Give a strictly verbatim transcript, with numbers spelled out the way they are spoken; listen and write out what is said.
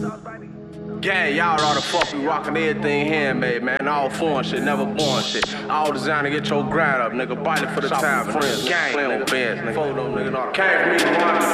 Gang, y'all know the fuck we rockin' everything handmade, man. All foreign shit, never born shit. All designed to get your grind up, nigga. Bite it for the time, friends. Gang, nigga. Photo, nigga. Came for me,